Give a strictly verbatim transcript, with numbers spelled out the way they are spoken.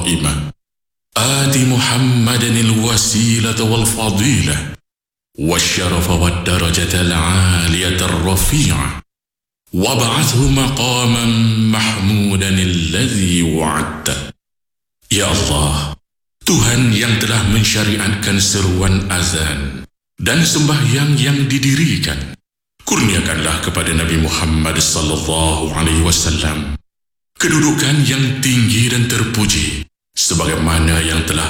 قائمة آت محمدا الوسيلة والفضيلة والشرف والدرجة العالية الرفيعة وابعثه مقاما محمودا الذي وعدته. Ya Allah, Tuhan yang telah mensyariatkan seruan azan dan sembahyang yang didirikan, kurniakanlah kepada Nabi Muhammad sallallahu alaihi wasallam kedudukan yang tinggi dan terpuji sebagaimana yang telah